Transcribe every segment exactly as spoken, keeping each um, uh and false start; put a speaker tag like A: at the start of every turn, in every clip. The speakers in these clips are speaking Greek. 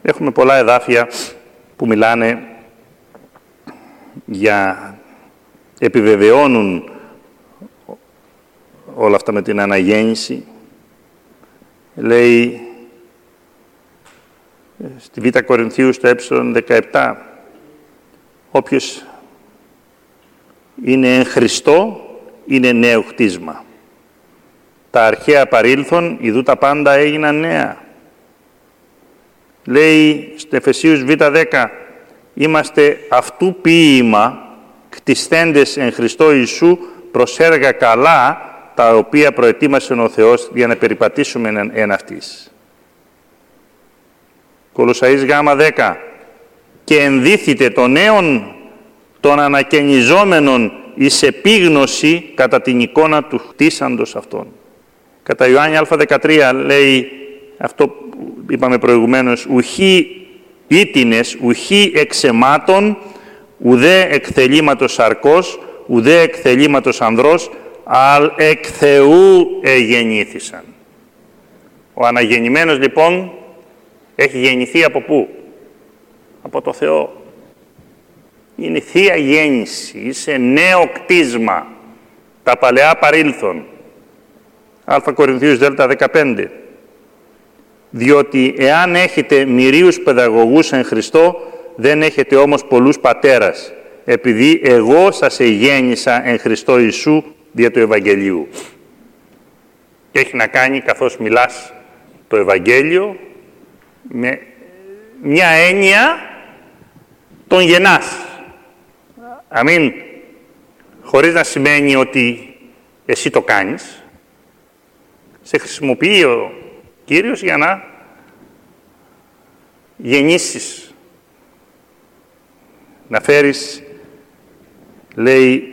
A: Έχουμε πολλά εδάφια που μιλάνε για, επιβεβαιώνουν όλα αυτά με την αναγέννηση. Λέει στη Β' Κορινθίου στο ε δεκαεπτά, όποιος είναι εν Χριστώ είναι νέο χτίσμα. Τα αρχαία παρήλθον, ιδού τα πάντα έγιναν νέα. Λέει στο Εφεσίους Β' δέκα, είμαστε αυτού ποίημα, κτισθέντες εν Χριστώ Ιησού, προς έργα καλά, τα οποία προετοίμασε ο Θεός για να περιπατήσουμε εν, εν αυτής. Κολοσσαείς Γ' δέκα, και ενδύθητε των νέων των ανακαινιζόμενων εις επίγνωση κατά την εικόνα του χτίσαντος αυτών. Κατά Ιωάννη Α δεκατρία λέει αυτό που είπαμε προηγουμένως, ουχή ήτινες, ουχή εξαιμάτων, ουδέ εκθελήματος σαρκός, ουδέ εκθελήματος ανδρός, αλ εκ Θεού εγεννήθησαν. Ο αναγεννημένος λοιπόν έχει γεννηθεί από πού? Από το Θεό. Είναι θεία γέννηση, είσαι νέο κτίσμα, τα παλαιά παρήλθον. Α Κορινθίους Δ δεκαπέντε. Διότι εάν έχετε μυρίους παιδαγωγούς εν Χριστώ, δεν έχετε όμως πολλούς πατέρας, επειδή εγώ σας εγέννησα εν Χριστώ Ιησού δια του Ευαγγελίου. Και έχει να κάνει, καθώς μιλάς το Ευαγγέλιο, με μια έννοια τον γεννάς. Αμήν. Χωρίς να σημαίνει ότι εσύ το κάνεις. Σε χρησιμοποιεί ο Κύριος για να γεννήσεις. Να φέρεις, λέει,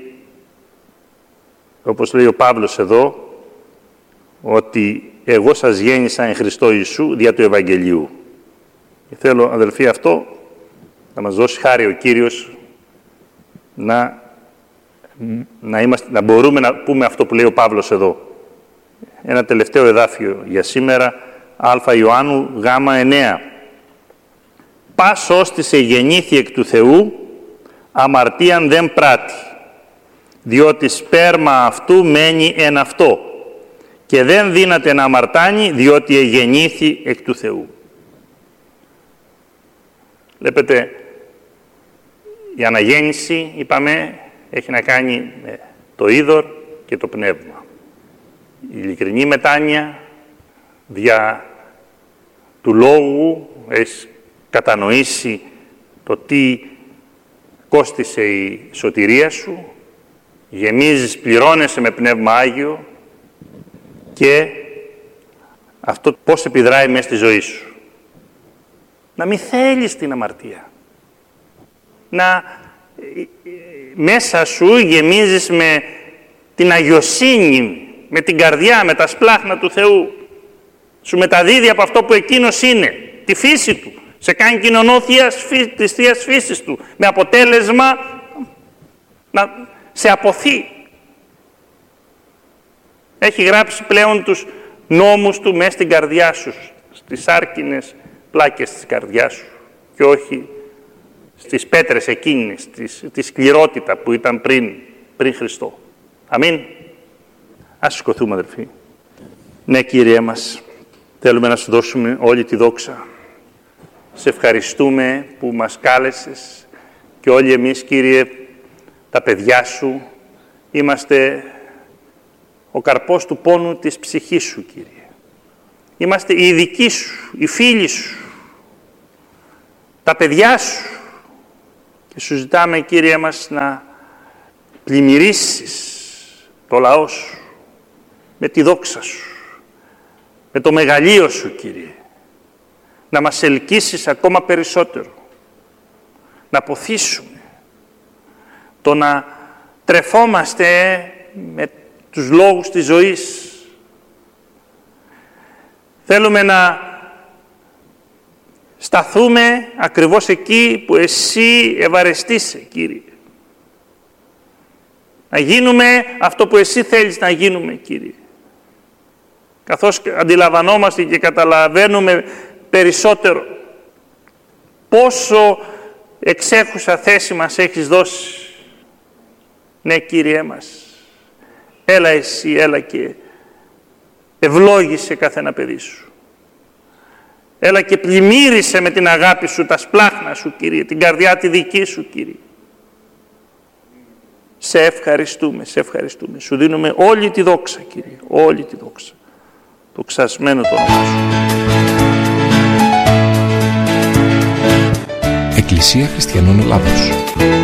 A: όπως λέει ο Παύλος εδώ, ότι εγώ σας γέννησα εν Χριστώ Ιησού δια του Ευαγγελίου. Και θέλω, αδελφοί, αυτό να μας δώσει χάρη ο Κύριος να, να, είμαστε, να μπορούμε να πούμε αυτό που λέει ο Παύλος εδώ. Ένα τελευταίο εδάφιο για σήμερα, Α Ιωάννου Γ εννέα. Πας ώστις εγεννήθη εκ του Θεού, αμαρτίαν δεν πράττει, διότι σπέρμα αυτού μένει εν αυτό, και δεν δύναται να αμαρτάνει, διότι εγεννήθη εκ του Θεού. Βλέπετε, η αναγέννηση, είπαμε, έχει να κάνει με το είδωρ και το πνεύμα. Η ειλικρινή μετάνοια δια του λόγου, έχεις κατανοήσει το τι κόστισε η σωτηρία σου, γεμίζεις, πληρώνεσαι με Πνεύμα Άγιο και αυτό πώς επιδράει μέσα στη ζωή σου. Να μην θέλεις την αμαρτία. Να μέσα σου γεμίζεις με την αγιοσύνη, με την καρδιά, με τα σπλάχνα του Θεού. Σου μεταδίδει από αυτό που εκείνος είναι, τη φύση του. Σε κάνει κοινωνό της Θείας φύσης του, με αποτέλεσμα να σε αποθεί. Έχει γράψει πλέον τους νόμους του μέσα στην καρδιά σου, στις άρκινες πλάκες της καρδιάς σου και όχι στις πέτρες εκείνες, τη σκληρότητα που ήταν πριν, πριν Χριστό. Αμήν. Ας σηκωθούμε, αδελφοί. Ναι, Κύριε μας, θέλουμε να Σου δώσουμε όλη τη δόξα. Σε ευχαριστούμε που μας κάλεσες και όλοι εμείς, Κύριε, τα παιδιά Σου, είμαστε ο καρπός του πόνου της ψυχής Σου, Κύριε. Είμαστε οι ειδικοί Σου, οι φίλοι Σου, τα παιδιά Σου. Και Σου ζητάμε, Κύριε μας, να πλημμυρίσεις το λαό Σου με τη δόξα Σου, με το μεγαλείο Σου, Κύριε. Να μας ελκύσεις ακόμα περισσότερο. Να αποθήσουμε το να τρεφόμαστε με τους λόγους της ζωής. Θέλουμε να σταθούμε ακριβώς εκεί που Εσύ ευαρεστείσαι, Κύριε. Να γίνουμε αυτό που Εσύ θέλεις να γίνουμε, Κύριε. Καθώς αντιλαμβανόμαστε και καταλαβαίνουμε περισσότερο Πόσο εξέχουσα θέση μας έχεις δώσει. Ναι, Κύριέ μας, έλα εσύ, έλα και ευλόγησε καθένα παιδί σου. Έλα και πλημμύρισε με την αγάπη σου τα σπλάχνα σου, Κύριε, την καρδιά τη δική σου, Κύριε. Σε ευχαριστούμε, σε ευχαριστούμε. Σου δίνουμε όλη τη δόξα, Κύριε, όλη τη δόξα. Το ξασμένο το όνομα σου.
B: Εκκλησία Χριστιανών Ελλάδος.